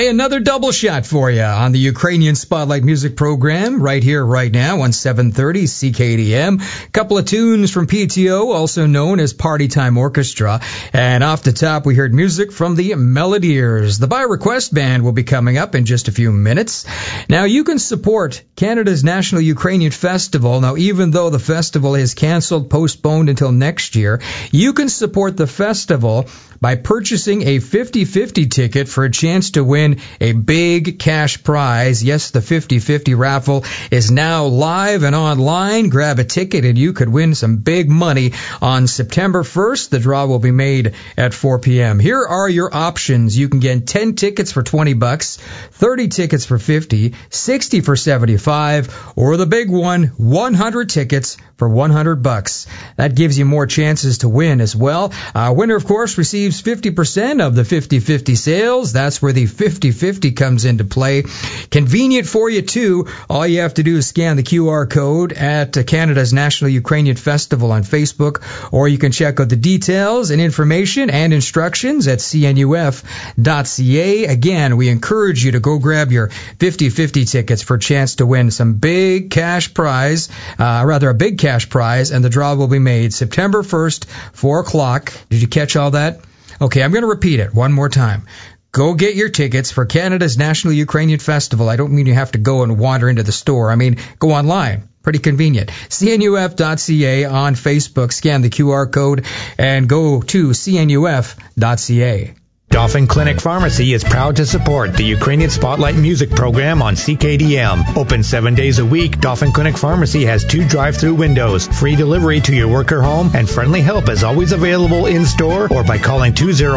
Hey, another double shot for you on the Ukrainian Spotlight Music Program right here, right now on 730 CKDM. Couple of tunes from PTO, also known as Party Time Orchestra. And off the top, we heard music from the Melodiers. The By Request Band will be coming up in just a few minutes. Now, you can support Canada's National Ukrainian Festival. Now, even though the festival is canceled, postponed until next year, you can support the festival by purchasing a 50-50 ticket for a chance to win a big cash prize. Yes, the 50-50 raffle is now live and online. Grab a ticket and you could win some big money on September 1st. The draw will be made at 4 p.m. Here are your options. You can get 10 tickets for $20, 30 tickets for $50, 60 for $75, or the big one, 100 tickets for $100. That gives you more chances to win as well. Winner, of course, receives 50% of the 50-50 sales. That's where the 50-50 comes into play. Convenient for you, too. All you have to do is scan the QR code at Canada's National Ukrainian Festival on Facebook, or you can check out the details and information and instructions at cnuf.ca. Again, we encourage you to go grab your 50-50 tickets for a chance to win some big cash prize, a big cash prize, and the draw will be made September 1st, 4 o'clock. Did you catch all that? Okay, I'm going to repeat it one more time. Go get your tickets for Canada's National Ukrainian Festival. I don't mean you have to go and wander into the store. I mean, go online. Pretty convenient. cnuf.ca on Facebook. Scan the QR code and go to cnuf.ca. Dauphin Clinic Pharmacy is proud to support the Ukrainian Spotlight Music Program on CKDM. Open 7 days a week, Dauphin Clinic Pharmacy has 2 drive-through windows, free delivery to your work or home, and friendly help is always available in-store or by calling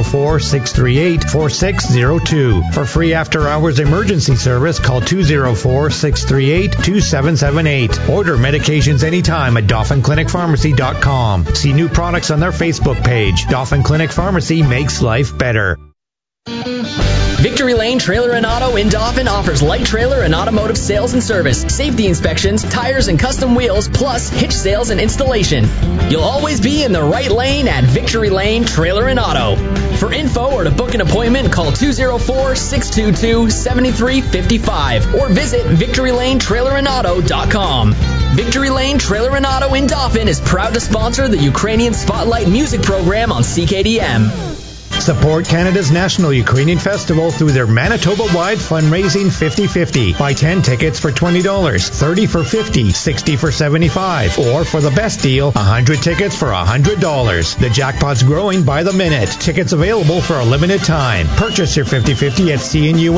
204-638-4602. For free after-hours emergency service, call 204-638-2778. Order medications anytime at DauphinClinicPharmacy.com. See new products on their Facebook page. Dauphin Clinic Pharmacy makes life better. Victory Lane Trailer and Auto in Dauphin offers light trailer and automotive sales and service, safety inspections, tires and custom wheels, plus hitch sales and installation. You'll always be in the right lane at Victory Lane Trailer and Auto. For info or to book an appointment, call 204-622-7355 or visit VictoryLaneTrailerandAuto.com. Victory Lane Trailer and Auto in Dauphin is proud to sponsor the Ukrainian Spotlight Music Program on CKDM. Support Canada's National Ukrainian Festival through their Manitoba-wide fundraising 50-50. Buy 10 tickets for $20, 30 for $50, 60 for $75, or for the best deal, 100 tickets for $100. The jackpot's growing by the minute. Tickets available for a limited time. Purchase your 50-50 at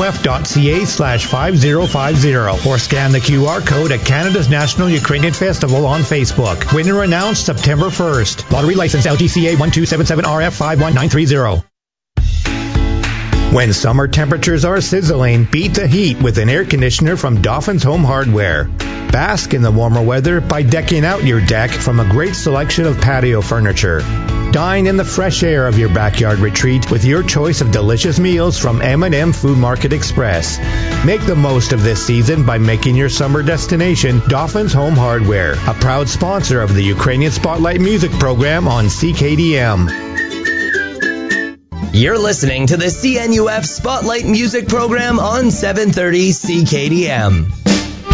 cnuf.ca/5050 or scan the QR code at Canada's National Ukrainian Festival on Facebook. Winner announced September 1st. Lottery license LGCA 1277RF51930. When summer temperatures are sizzling, beat the heat with an air conditioner from Dauphin's Home Hardware. Bask in the warmer weather by decking out your deck from a great selection of patio furniture. Dine in the fresh air of your backyard retreat with your choice of delicious meals from M&M Food Market Express. Make the most of this season by making your summer destination Dauphin's Home Hardware, a proud sponsor of the Ukrainian Spotlight Music Program on CKDM. You're listening to the CNUF Spotlight Music Program on 730 CKDM.